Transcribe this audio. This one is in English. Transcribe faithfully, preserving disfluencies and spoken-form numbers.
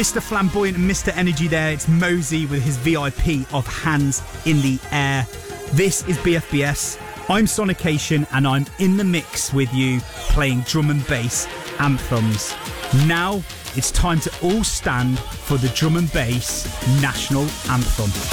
Mister Flamboyant and Mister Energy there. It's Mosey with his V I P of Hands in the Air. This is B F B S. I'm Sonication and I'm in the mix with you playing drum and bass anthems. Now it's time to all stand for the drum and bass national anthem.